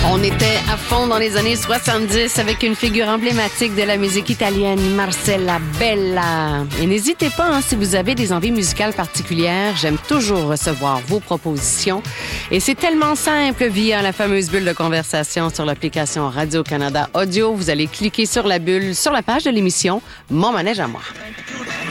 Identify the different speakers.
Speaker 1: On était à fond dans les années 70 avec une figure emblématique de la musique italienne, Marcella Bella. Et n'hésitez pas, si vous avez des envies musicales particulières, j'aime toujours recevoir vos propositions. Et c'est tellement simple via la fameuse bulle de conversation sur l'application Radio-Canada Audio. Vous allez cliquer sur la bulle, sur la page de l'émission « Mon manège à moi ».